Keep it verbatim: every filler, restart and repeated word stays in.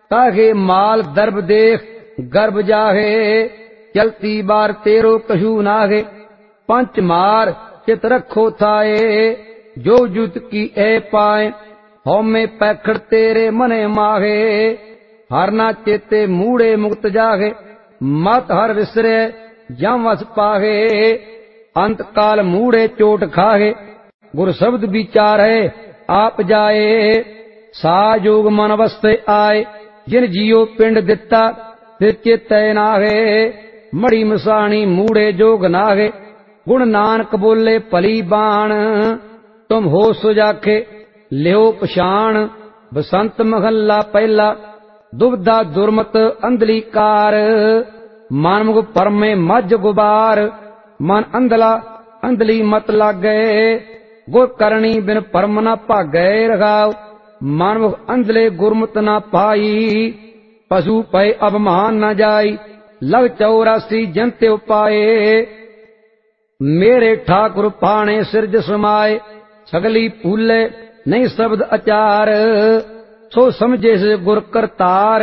काहे माल दर्ब देख गर्भ जाहे, चलती बार तेरो कछु नागे। पंच मार चित रखो थाए, जो जुत की ए पाए, हौमे पैखड़ तेरे मने माहे। हर ना चेते मूड़े मुक्त जागे, मत हर विसरे जम वस पाहे। अंत काल मूड़े चोट खाहे, गुर शब्द विचारे आप जाए। साजोग मन अवस्थे आए, जिन जियो पिंड दिता फिर चेते नागे। मड़ी मसाणी मूड़े जोग नागे, गुण नानक बोले भली बाण। तुम हो सुजाखे लियो पछाण, बसंत महला पहला दुबदा दुर्मत अंधली कार। मनमुख परमे मज गुबार, मन अंधला अंधली मत लागे। गुर करनी बिन परम न भागे रघाव, मनमुख अंधले गुरमत न पाई। पशु पय अभिमान न जाई, लग चौरासी जंत्यो पाए। मेरे ठाकुर पाणे सिरज समाए, सगली फूले नहीं शब्द अचार। सो समझे से गुर करतार,